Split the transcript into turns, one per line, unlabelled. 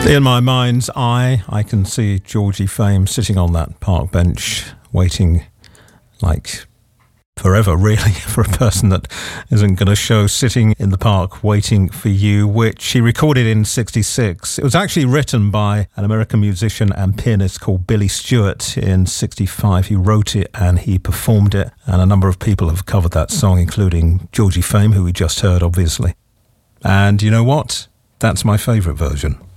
In my mind's eye, I can see Georgie Fame sitting on that park bench, waiting like forever, really, for a person that isn't going to show, sitting in the park waiting for you, which he recorded in 1966. It was actually written by an American musician and pianist called Billy Stewart in 1965. He wrote it and he performed it, and a number of people have covered that song, including Georgie Fame, who we just heard, obviously. And you know what? That's my favourite version.